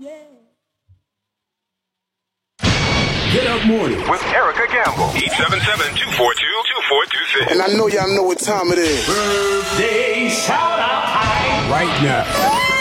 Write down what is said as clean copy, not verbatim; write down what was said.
Get Up Morning with Erica Gamble. 877-242-2426. And I know y'all know what time it is. Birthday shout out time right now.